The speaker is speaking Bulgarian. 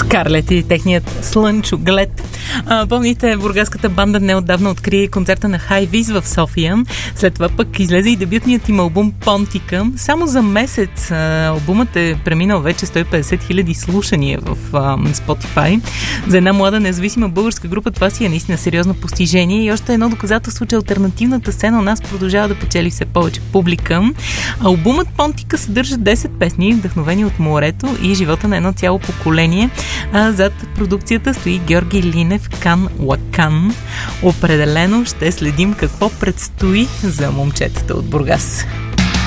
Скарлет и техният слънчоглед. Помните, бургаската банда неотдавна откри концерта на High Vis в София. След това пък излезе и дебютният им албум Понтика. Само за месец албумът е преминал вече 150 000 слушания в Spotify. За една млада независима българска група това си е наистина сериозно постижение и още едно доказателство, че алтернативната сцена у нас продължава да печели все повече публика. Албумът Понтика съдържа 10 песни, вдъхновени от морето и живота на едно цяло поколение. Зад продукцията стои Георги Линев, Кан Лакан. Определено ще следим какво предстои за момчетата от Бургас.